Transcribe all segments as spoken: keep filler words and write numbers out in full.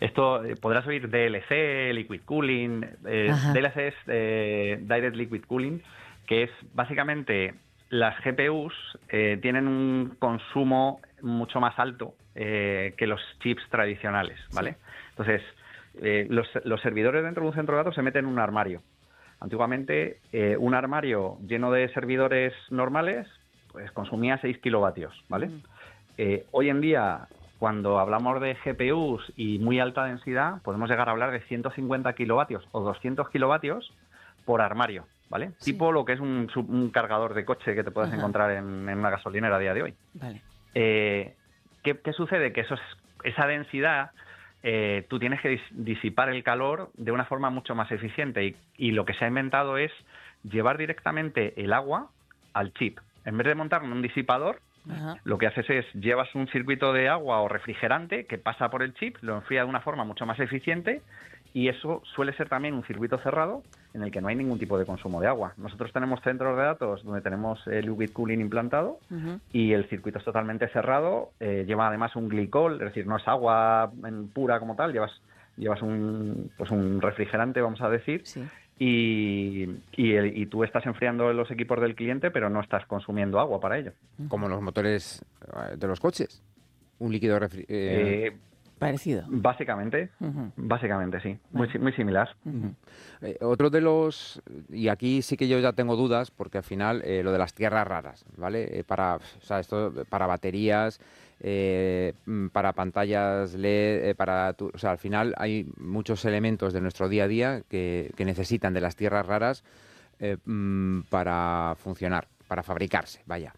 Esto eh, podrás oír D L C, Liquid Cooling. Eh, D L C es eh, Direct Liquid Cooling, que es básicamente las G P Us eh, tienen un consumo mucho más alto eh, que los chips tradicionales, ¿vale? Sí. Entonces, eh, los, los servidores dentro de un centro de datos se meten en un armario. Antiguamente, eh, un armario lleno de servidores normales pues consumía seis kilovatios, ¿vale? Mm. Eh, hoy en día, cuando hablamos de G P Us y muy alta densidad, podemos llegar a hablar de ciento cincuenta kilovatios o doscientos kilovatios por armario, ¿vale? Sí. Tipo lo que es un, un cargador de coche que te puedes Ajá. encontrar en, en una gasolinera a día de hoy. Vale. Eh, ¿qué, ¿Qué sucede? Que eso es, esa densidad, eh, tú tienes que dis disipar el calor de una forma mucho más eficiente y, y lo que se ha inventado es llevar directamente el agua al chip. En vez de montar un disipador, Ajá. lo que haces es llevas un circuito de agua o refrigerante que pasa por el chip, lo enfría de una forma mucho más eficiente y eso suele ser también un circuito cerrado en el que no hay ningún tipo de consumo de agua. Nosotros tenemos centros de datos donde tenemos el liquid cooling implantado uh-huh. y el circuito es totalmente cerrado, eh, lleva además un glicol, es decir, no es agua en pura como tal, llevas llevas un pues un refrigerante, vamos a decir, sí. y, y, el, y tú estás enfriando los equipos del cliente, pero no estás consumiendo agua para ello. Como los motores de los coches, un líquido refri eh... eh, parecido. Básicamente, uh-huh. básicamente sí, vale. muy, muy similar. Uh-huh. eh, otro de los, y aquí sí que yo ya tengo dudas, porque al final eh, lo de las tierras raras, ¿vale? Eh, para, o sea, esto, para baterías, eh, para pantallas L E D, eh, para, tu, o sea, al final hay muchos elementos de nuestro día a día que, que necesitan de las tierras raras eh, para funcionar, para fabricarse, vaya.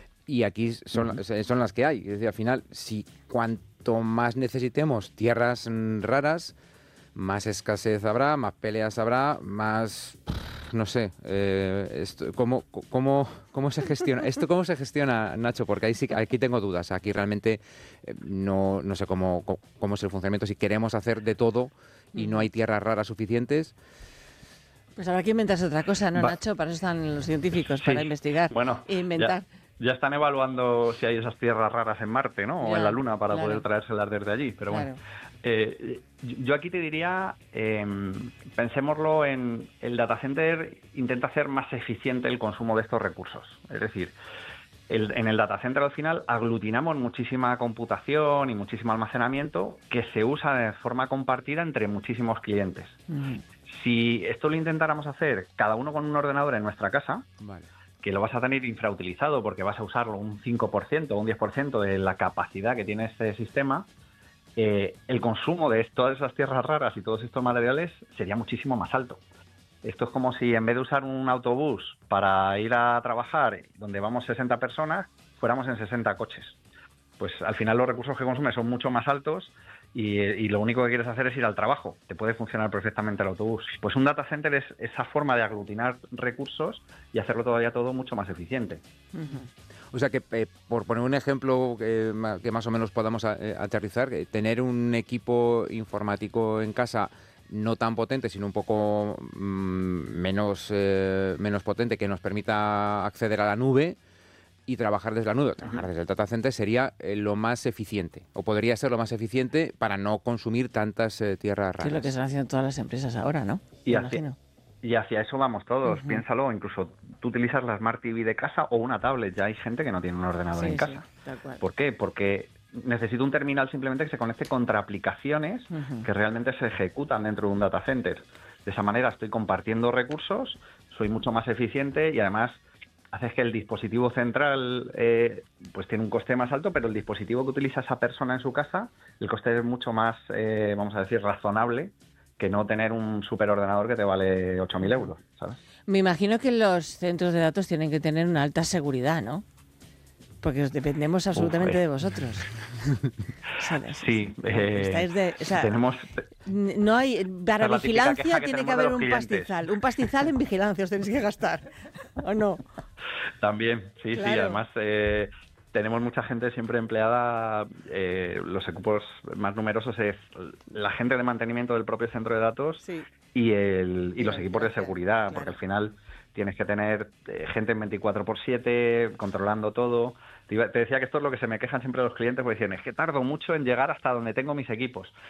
Y aquí son, uh-huh. son las que hay. Es decir, al final, si cuanto más necesitemos tierras raras, más escasez habrá, más peleas habrá, más... No sé, eh, esto, ¿cómo, cómo, ¿cómo se gestiona? ¿Esto cómo se gestiona, Nacho? Porque ahí sí, aquí tengo dudas. Aquí realmente eh, no, no sé cómo, cómo es el funcionamiento. Si queremos hacer de todo y no hay tierras raras suficientes... Pues habrá que inventarse otra cosa, ¿no, Va. Nacho? Para eso están los científicos, sí. para investigar bueno, e inventar. Ya. Ya están evaluando si hay esas tierras raras en Marte, ¿no? Ya, o en la Luna para claro. poder traérselas desde allí. Pero claro. bueno, eh, yo aquí te diría, eh, pensémoslo en el data center intenta hacer más eficiente el consumo de estos recursos. Es decir, el, en el data center al final aglutinamos muchísima computación y muchísimo almacenamiento que se usa de forma compartida entre muchísimos clientes. Mm. Si esto lo intentáramos hacer cada uno con un ordenador en nuestra casa, vale. que lo vas a tener infrautilizado porque vas a usarlo un cinco por ciento o un diez por ciento de la capacidad que tiene este sistema, eh, el consumo de todas esas tierras raras y todos estos materiales sería muchísimo más alto. Esto es como si en vez de usar un autobús para ir a trabajar donde vamos sesenta personas, fuéramos en sesenta coches. Pues al final los recursos que consume son mucho más altos y, y lo único que quieres hacer es ir al trabajo. Te puede funcionar perfectamente el autobús. Pues un data center es esa forma de aglutinar recursos y hacerlo todavía todo mucho más eficiente. Uh-huh. O sea que, eh, por poner un ejemplo que, que más o menos podamos eh, aterrizar, eh, tener un equipo informático en casa no tan potente, sino un poco mmm, menos, eh, menos potente, que nos permita acceder a la nube y trabajar desde la nube, trabajar desde el data center sería eh, lo más eficiente, o podría ser lo más eficiente para no consumir tantas eh, tierras raras. Es lo que están haciendo todas las empresas ahora, ¿no? Y hacia, y hacia eso vamos todos, uh-huh. piénsalo, incluso tú utilizas la Smart T V de casa o una tablet, ya hay gente que no tiene un ordenador sí, en casa. Sí, tal cual. ¿Por qué? Porque necesito un terminal simplemente que se conecte contra aplicaciones uh-huh. que realmente se ejecutan dentro de un data center. De esa manera estoy compartiendo recursos, soy mucho más eficiente y además haces que el dispositivo central eh, pues tiene un coste más alto, pero el dispositivo que utiliza esa persona en su casa, el coste es mucho más, eh, vamos a decir, razonable que no tener un superordenador que te vale ocho mil euros, ¿sabes? Me imagino que los centros de datos tienen que tener una alta seguridad, ¿no? Porque os dependemos absolutamente Uf, eh. de vosotros. ¿Sabes? Sí. Eh, Estáis de, o sea, tenemos... No hay... Para la vigilancia que tiene que haber un clientes. pastizal. Un pastizal en vigilancia os tenéis que gastar, ¿o no? También, sí, claro. sí. Además, eh, tenemos mucha gente siempre empleada. Eh, los equipos más numerosos es la gente de mantenimiento del propio centro de datos sí. y, el, y los equipos de seguridad, claro. porque al final tienes que tener eh, gente en veinticuatro por siete controlando todo. Te decía que esto es lo que se me quejan siempre los clientes, porque dicen, es que tardo mucho en llegar hasta donde tengo mis equipos.